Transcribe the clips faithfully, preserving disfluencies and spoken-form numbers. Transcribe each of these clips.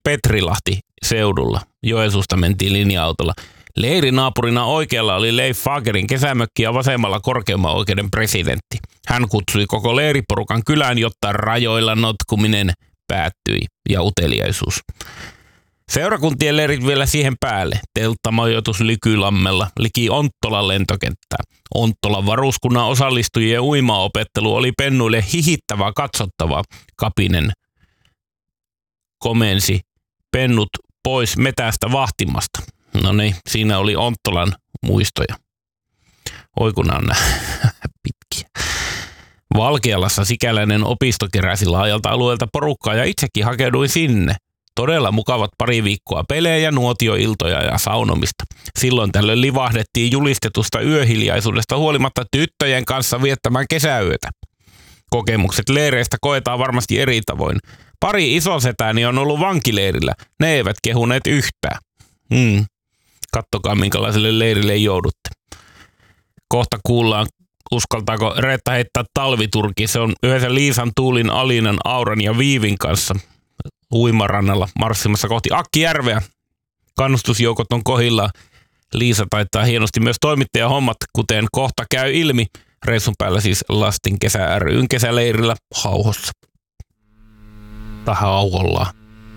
Petrilahti seudulla. Joensuusta mentiin linja-autolla. Leirinaapurina oikealla oli Leif Fagerin kesämökki ja vasemmalla korkeimman oikeuden presidentti. Hän kutsui koko leiriporukan kylään, jotta rajoilla notkuminen päättyi ja uteliaisuus. Seurakuntien leirit vielä siihen päälle. Telttamajoitus Lykylammella liki Onttolan lentokenttää. Onttolan varuskunnan osallistujien uimaopettelu oli pennuille hihittävää katsottavaa. Kapinen komensi pennut pois metästä vahtimasta. No niin, siinä oli Onttolan muistoja. Oi kun on pitkiä. Valkealassa sikäläinen opisto keräsi laajalta alueelta porukkaa ja itsekin hakeuduin sinne. Todella mukavat pari viikkoa pelejä, nuotioiltoja ja saunomista. Silloin tällöin livahdettiin julistetusta yöhiljaisuudesta huolimatta tyttöjen kanssa viettämään kesäyötä. Kokemukset leireistä koetaan varmasti eri tavoin. Pari isosetäni on ollut vankileirillä. Ne eivät kehuneet yhtään. Hmm. Kattokaa minkälaiselle leirille joudutte. Kohta kuullaan, uskaltaako Reetta heittää talviturki. Se on yhdessä Liisan, Tuulin, Alinan, Auran ja Viivin kanssa uimarannalla marssimassa kohti Akkijärveä. Kannustusjoukot on kohillaan. Liisa taittaa hienosti myös toimittajahommat, kuten kohta käy ilmi. Reissun päällä siis Lastin kesä ry:n kesäleirillä Hauhossa. Tai Hauhollaan.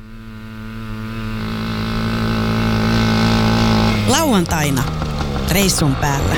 Lauantaina reissun päällä.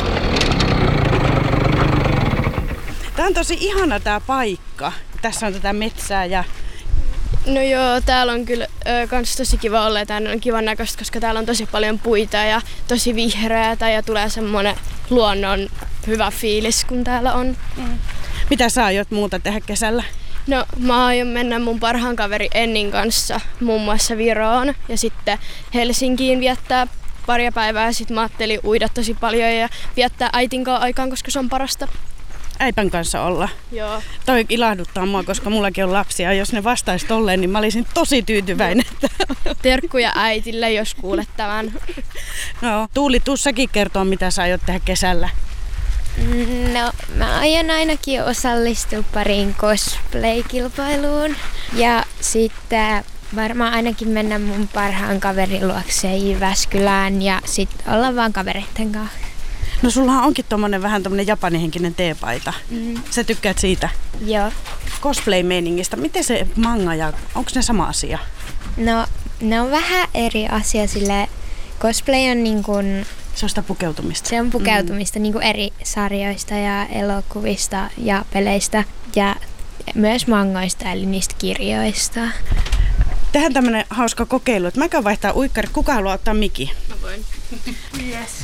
Tämä on tosi ihana tämä paikka. Tässä on tätä metsää ja... No joo, täällä on kyllä ö, kans tosi kiva olla ja täällä on kivan näköistä, koska täällä on tosi paljon puita ja tosi vihreätä ja tulee semmonen luonnon hyvä fiilis, kun täällä on. Mm. Mitä sä aiot muuta tehdä kesällä? No mä aion mennä mun parhaan kaveri Ennin kanssa muun muassa Viroon ja sitten Helsinkiin viettää paria päivää. Sitten mä ajattelin uida tosi paljon ja viettää äitin kanssa aikaan, koska se on parasta. Äipän kanssa olla. Joo. Toi ilahduttaa mua, koska mullakin on lapsia. Jos ne vastaisi tolleen, niin mä olisin tosi tyytyväinen. Terkkuja äitille, jos kuulet tämän. No, Tuuli, tuu säkin kertoa, mitä sä aiot tehdä kesällä. No, mä aion ainakin osallistua pariin cosplay-kilpailuun. Ja sitten varmaan ainakin mennä mun parhaan kaverin luokse Jyväskylään ja sitten olla vaan kavereitten kanssa. No sullahan onkin tommonen vähän tommonen japanihenkinen teepaita. Mm. Sä tykkäät siitä? Joo. Cosplay-meiningistä. Miten se manga ja onko ne sama asia? No, ne on vähän eri asia, sille cosplay on niin kuin... Se on sitä pukeutumista. Se on pukeutumista mm. niin kuin eri sarjoista ja elokuvista ja peleistä ja myös mangoista eli niistä kirjoista. Tehdään tämmönen hauska kokeilu, että mä käyn vaihtaa uikkari. Kuka haluaa ottaa miki? Mä voin. Yes.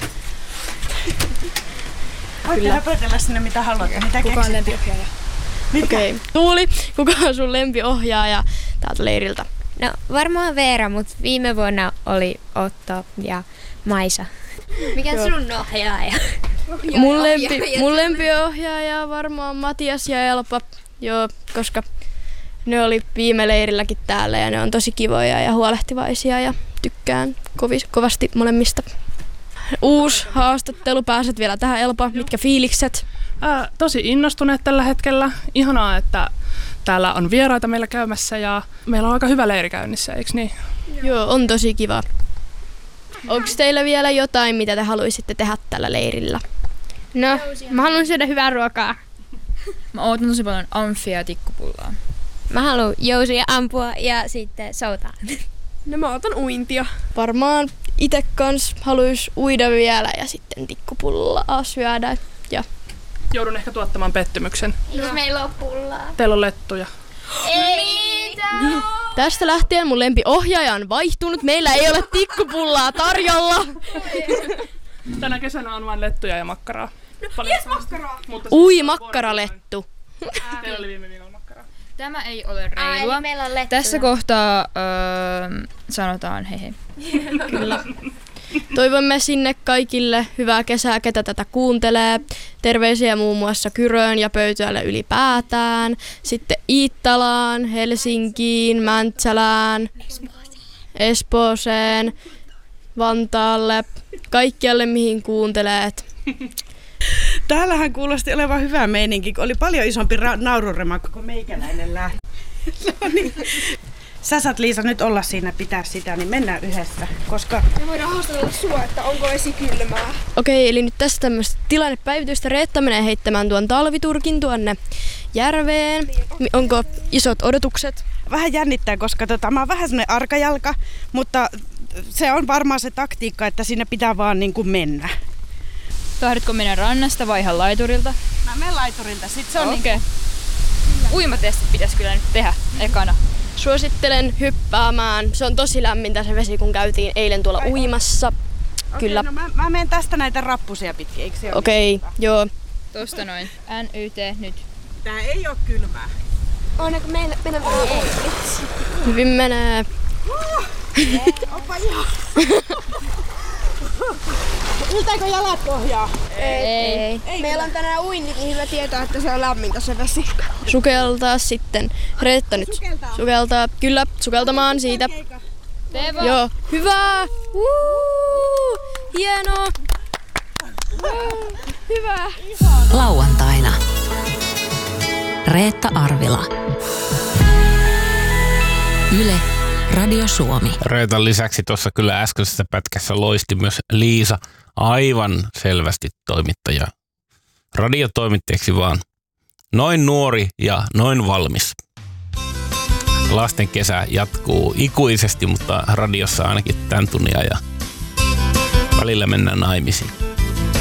Voitte höpötellä sinne mitä haluatte. Mitä Kuka on lempiohjaaja? Okei. Okay. Tuuli, kuka on sun lempiohjaaja täältä leiriltä? No varmaan Veera, mutta viime vuonna oli Otto ja Maisa. Mikä on sun ohjaaja? Mun, lempi, mun lempiohjaaja varmaan Matias ja Elpa, joo, koska ne oli viime leirilläkin täällä ja ne on tosi kivoja ja huolehtivaisia ja tykkään kovis, kovasti molemmista. Uusi haastattelu, pääset vielä tähän Elpa, mitkä fiilikset? Ää, tosi innostuneet tällä hetkellä. Ihanaa, että täällä on vieraita meillä käymässä ja meillä on aika hyvä leiri käynnissä, eikö niin? Joo, on tosi kiva. Onko teillä vielä jotain, mitä te haluaisitte tehdä tällä leirillä? No, mä haluan syödä hyvää ruokaa. Mä ootan tosi paljon amfia ja tikkupullaa. Mä haluan jousia ampua ja sitten soutaa. No mä otan uintia. Varmaan itse kans haluais uida vielä ja sitten tikkupullaa syödä. Ja... Joudun ehkä tuottamaan pettymyksen. No. Meillä on pullaa. Teillä on lettuja. Ei mitään. Tästä lähtien mun lempiohjaaja on vaihtunut. Meillä ei ole tikkupullaa tarjolla. Tänä kesänä on vain lettuja ja makkaraa. No, yes, makkaraa. Ui, makkaralettu. Teillä oli viime viikolla makkaraa. Tämä ei ole reilua. Ai, meillä on lettuja. Tässä kohtaa öö, sanotaan hei hei. Kyllä. Toivomme sinne kaikille hyvää kesää, ketä tätä kuuntelee. Terveisiä muun muassa Kyröön ja Pöytäjälle ylipäätään. Sitten Iittalaan, Helsinkiin, Mäntsälään, Espooseen, Vantaalle, kaikkialle mihin kuunteleet. Täällähän kuulosti olevan hyvä meininki, kun oli paljon isompi ra- naururemakka kuin meikäläinen lähti. No niin. sä saat Liisa nyt olla siinä, pitää sitä, niin mennään yhdessä, koska... Me voidaan haastatella sua, että onko vesi kylmää. Okei, eli nyt tässä tämmöistä tilannepäivitystä. Reetta menee heittämään tuon talviturkin tuonne järveen. Onko isot odotukset? Vähän jännittää, koska tota, mä oon vähän semmonen arkajalka, mutta se on varmaan se taktiikka, että siinä pitää vaan niin kuin mennä. Tahdotko mennä rannasta vai ihan laiturilta? Mä menen laiturilta, sit se on Okei. okay. Niin uimatestit pitäisi kyllä nyt tehdä ekana. Suosittelen hyppäämään. Se on tosi lämmintä se vesi, kun käytiin eilen tuolla uimassa. Kyllä. Okay, no mä, mä menen tästä näitä rappusia pitkin, eikö se ole? Okei, okay, joo. Tosta noin. N Y T nyt. Tää ei oo kylmää. Onko meillä mennä vähän ei? Hyvin menee. Oppa ihan. Yltääkö jalat pohjaa? Ei. Ei. Meillä on tänään uinni, niin hyvä tietää, että se on lämmintä se vesi. Sukeltaa sitten. Reetta nyt. Sukeltaa. Sukeltaa. Kyllä, sukeltamaan siitä. Tee vaan. Joo, hyvä! Woo! Hienoa! Hyvä. Lauantaina. Reetta Arvila. Yle, Radio Suomi. Reetan lisäksi tuossa kyllä äskeisessä pätkässä loisti myös Liisa, aivan selvästi toimittaja. Radiotoimittajaksi vaan. Noin nuori ja noin valmis. Lasten kesä jatkuu ikuisesti, mutta radiossa ainakin tämän tunnin ja välillä mennään naimisiin.